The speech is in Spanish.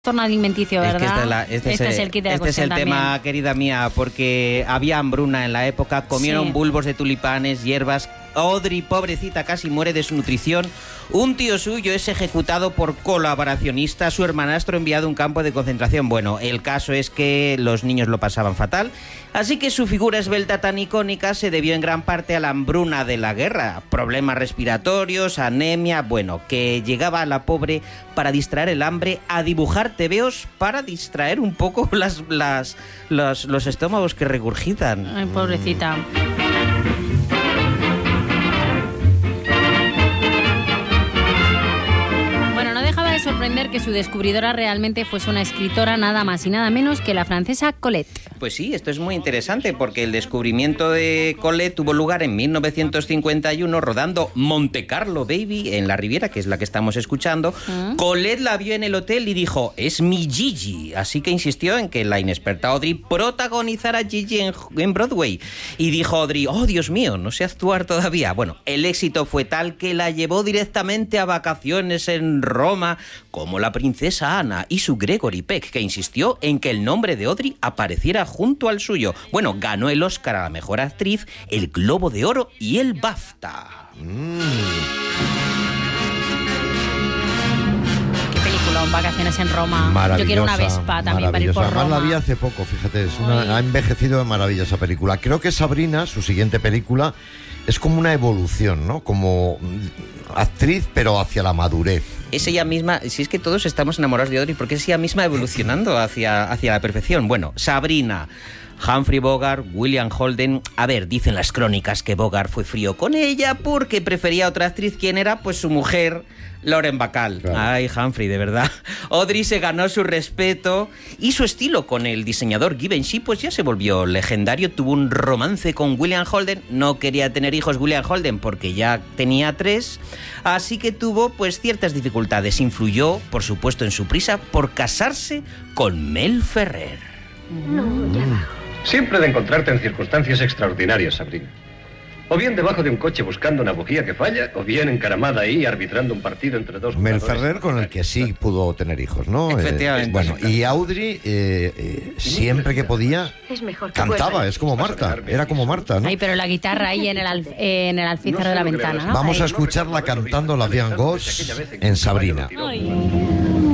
trastorno alimenticio, ¿verdad? Este es el kit de la cuestión es el también. tema, querida mía, porque había hambruna en la época, comieron bulbos de tulipanes, hierbas. Audrey, pobrecita, casi muere de desnutrición. Un tío suyo es ejecutado por colaboracionista, su hermanastro enviado a un campo de concentración. Bueno, el caso es que los niños lo pasaban fatal, así que su figura esbelta tan icónica se debió en gran parte a la hambruna de la guerra. Problemas respiratorios, anemia, bueno, que llegaba a la pobre para distraer el hambre a dibujar tebeos para distraer un poco los estómagos que regurgitan. Ay, pobrecita. Sorprender que su descubridora realmente fuese una escritora nada más y nada menos que la francesa Colette. Pues sí, esto es muy interesante porque el descubrimiento de Colette tuvo lugar en 1951 rodando Monte Carlo Baby en la Riviera, que es la que estamos escuchando. Colette la vio en el hotel y dijo, es mi Gigi, así que insistió en que la inexperta Audrey protagonizara Gigi en Broadway. Y dijo Audrey, oh Dios mío, no sé actuar todavía. Bueno, el éxito fue tal que la llevó directamente a vacaciones en Roma, como la princesa Ana y su Gregory Peck, que insistió en que el nombre de Audrey apareciera junto al suyo. Bueno, ganó el Oscar a la mejor actriz, el Globo de Oro y el BAFTA. Qué película, Vacaciones en Roma. Yo quiero una Vespa también para ir por Roma. Además la vi hace poco, fíjate, ha envejecido de maravilla esa película. Creo que Sabrina, su siguiente película, es como una evolución, ¿no? Como actriz, pero hacia la madurez. Es ella misma, si es que todos estamos enamorados de Audrey, porque es ella misma evolucionando hacia la perfección. Bueno, Sabrina, Humphrey Bogart, William Holden. A ver, dicen las crónicas que Bogart fue frío con ella porque prefería a otra actriz. ¿Quién era? Pues su mujer, Lauren Bacall. Claro. Ay, Humphrey, de verdad. Audrey se ganó su respeto y su estilo con el diseñador Givenchy pues ya se volvió legendario. Tuvo un romance con William Holden. No quería tener hijos William Holden porque ya tenía 3, así que tuvo pues ciertas dificultades. Influyó, por supuesto, en su prisa por casarse con Mel Ferrer. No, ya va. Siempre de encontrarte en circunstancias extraordinarias, Sabrina. O bien debajo de un coche buscando una bujía que falla, o bien encaramada ahí arbitrando un partido entre dos Mel jugadores. Ferrer, con el que sí pudo tener hijos, ¿no? Efectivamente. Bueno, y Audrey, siempre que podía, cantaba, es como Marta, era como Marta, ¿no? Ay, pero la guitarra ahí en el alféizar de la ventana, ¿no? Vamos a escucharla cantando la Diane Goss en Sabrina. Ay.